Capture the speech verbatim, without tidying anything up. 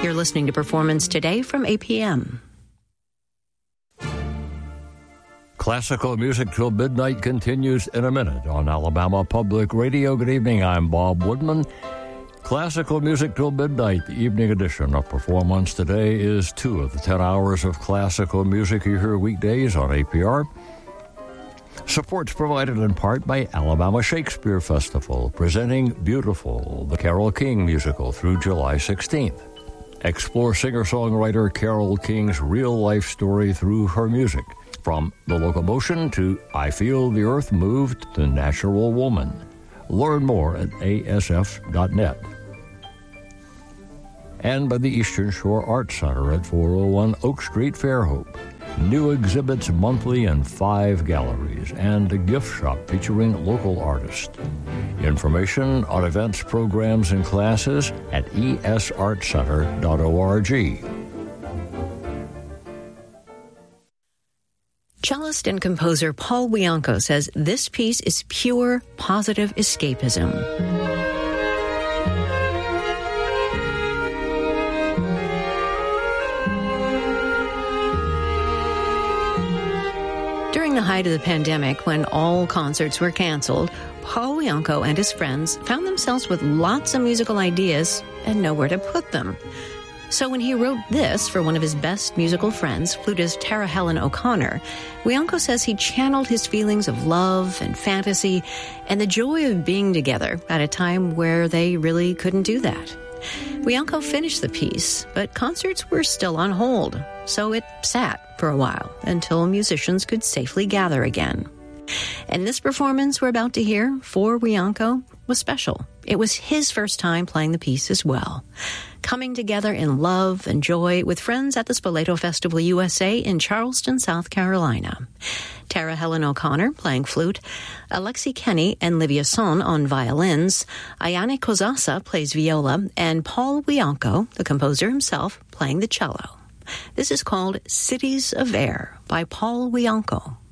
You're listening to Performance Today from A P M. Classical music till midnight continues in a minute on Alabama Public Radio. Good evening, I'm Bob Woodman. Classical music till midnight, the evening edition of Performance Today is two of the ten hours of classical music you hear weekdays on A P R. Support's provided in part by Alabama Shakespeare Festival, presenting Beautiful, the Carole King musical, through July sixteenth. Explore singer-songwriter Carole King's real-life story through her music, from The Locomotion to I Feel the Earth Moved to Natural Woman. Learn more at A S F dot net. And by the Eastern Shore Arts Center at four oh one Oak Street, Fairhope. New exhibits monthly in five galleries and a gift shop featuring local artists. Information on events, programs, and classes at E S arts center dot org. Cellist and composer Paul Wianco says this piece is pure, positive escapism. During the height of the pandemic, when all concerts were canceled, Paul Wianco and his friends found themselves with lots of musical ideas and nowhere to put them. So when he wrote this for one of his best musical friends, flutist Tara Helen O'Connor, Wianco says he channeled his feelings of love and fantasy and the joy of being together at a time where they really couldn't do that. Wianco finished the piece, but concerts were still on hold, so it sat for a while until musicians could safely gather again. And this performance we're about to hear for Wianco was special. It was his first time playing the piece as well. Coming together in love and joy with friends at the Spoleto Festival U S A in Charleston, South Carolina. Tara Helen O'Connor playing flute, Alexi Kenny and Livia Son on violins, Ayane Kozasa plays viola, and Paul Wianco, the composer himself, playing the cello. This is called Cities of Air by Paul Wianco.